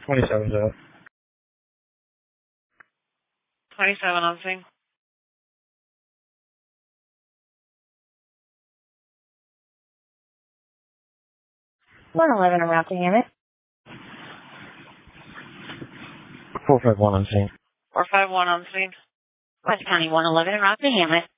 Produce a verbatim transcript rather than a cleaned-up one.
twenty-seven's out. twenty-seven on scene. one eleven en route to Hammett. four five one on scene. four five one on scene. West County one eleven en route to Hammett.